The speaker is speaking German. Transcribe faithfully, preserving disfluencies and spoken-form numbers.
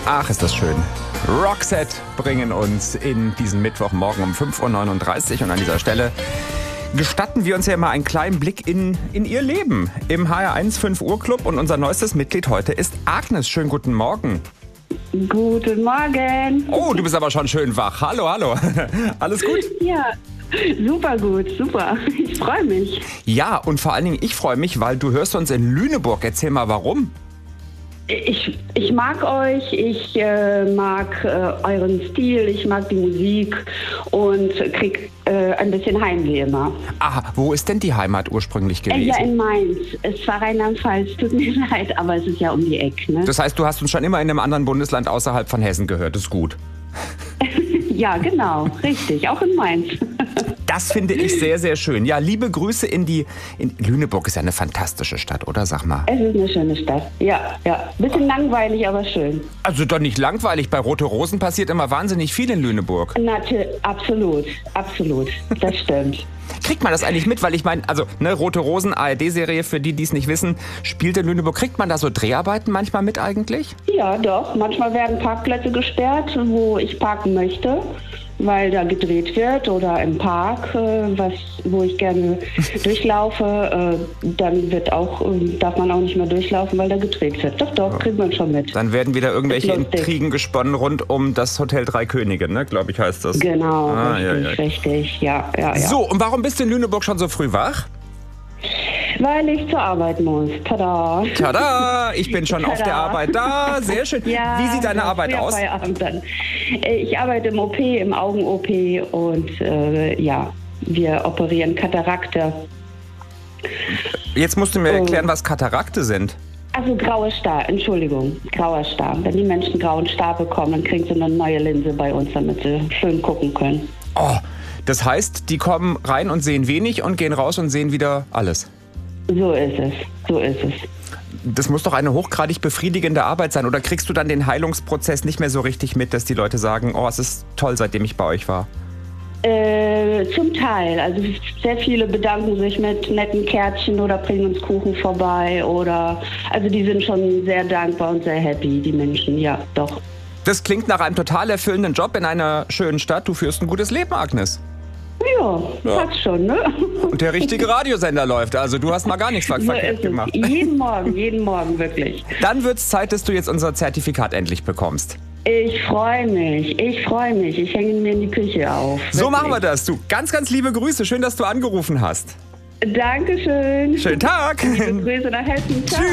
Ach, ist das schön. Roxette bringen uns in diesen Mittwochmorgen um fünf Uhr neununddreißig und an dieser Stelle gestatten wir uns ja mal einen kleinen Blick in, in ihr Leben im H R eins fünf Uhr Club und unser neuestes Mitglied heute ist Agnes. Schönen guten Morgen. Guten Morgen. Oh, du bist aber schon schön wach. Hallo, hallo. Alles gut? Ja, super gut, super. Ich freue mich. Ja, und vor allen Dingen, ich freue mich, weil du hörst uns in Lüneburg. Erzähl mal, warum? Ich, ich mag euch, ich äh, mag äh, euren Stil, ich mag die Musik und krieg äh, ein bisschen Heimweh immer. Ah, wo ist denn die Heimat ursprünglich Äh, gewesen? ja, in Mainz. Es war Rheinland-Pfalz, tut mir leid, aber es ist ja um die Ecke. Ne? Das heißt, du hast uns schon immer in einem anderen Bundesland außerhalb von Hessen gehört. Das ist gut. Ja, genau, richtig, auch in Mainz. Das finde ich sehr, sehr schön. Ja, liebe Grüße in die... In Lüneburg ist ja eine fantastische Stadt, oder? Sag mal. Es ist eine schöne Stadt, ja, ja. Bisschen langweilig, aber schön. Also doch nicht langweilig. Bei Rote Rosen passiert immer wahnsinnig viel in Lüneburg. Natürlich, absolut, absolut, das stimmt. Kriegt man das eigentlich mit? Weil ich meine, also ne, Rote Rosen, A R D-Serie, für die, die es nicht wissen, spielt in Lüneburg. Kriegt man da so Dreharbeiten manchmal mit eigentlich? Ja, doch. Manchmal werden Parkplätze gesperrt, wo ich parken möchte, weil da gedreht wird oder im Park, äh, was, wo ich gerne durchlaufe. Äh, dann wird auch, äh, darf man auch nicht mehr durchlaufen, weil da gedreht wird. Doch, doch, kriegt man schon mit. Dann werden wieder irgendwelche Ist lustig. Intrigen gesponnen rund um das Hotel Drei Könige, ne? Glaube ich, heißt das. Genau, Ah, richtig, ja, ja. richtig, ja, ja, ja. So, und warum bist du in Lüneburg schon so früh wach? Weil ich zur Arbeit muss. Tada! Tada, ich bin schon auf Tada. der Arbeit da. Sehr schön. Ja, Wie sieht deine ja, Arbeit früher aus? Feierabend dann. Äh, Ich arbeite im O P, im Augen-O P und äh, ja, wir operieren Katarakte. Jetzt musst du mir Oh. erklären, was Katarakte sind. Also grauer Star, Entschuldigung, grauer Star. Wenn die Menschen grauen Star bekommen, dann kriegen sie eine neue Linse bei uns, damit sie schön gucken können. Oh, das heißt, die kommen rein und sehen wenig und gehen raus und sehen wieder alles. So ist es, so ist es. Das muss doch eine hochgradig befriedigende Arbeit sein. Oder kriegst du dann den Heilungsprozess nicht mehr so richtig mit, dass die Leute sagen, oh, es ist toll, seitdem ich bei euch war? Äh, zum Teil. Also sehr viele bedanken sich mit netten Kärtchen oder bringen uns Kuchen vorbei. Oder also die sind schon sehr dankbar und sehr happy, die Menschen, ja, doch. Das klingt nach einem total erfüllenden Job in einer schönen Stadt. Du führst ein gutes Leben, Agnes. Ja, Ja. passt schon, ne? Und der richtige Radiosender läuft. Also du hast mal gar nichts ver So verkehrt ist gemacht. es. Jeden Morgen, jeden Morgen, wirklich. Dann wird's Zeit, dass du jetzt unser Zertifikat endlich bekommst. Ich freue mich, ich freue mich. Ich hänge mir in die Küche auf. So wirklich. machen wir das. Du, ganz, ganz liebe Grüße. Schön, dass du angerufen hast. Dankeschön. Schönen Tag. Liebe Grüße nach Hessen. Ciao.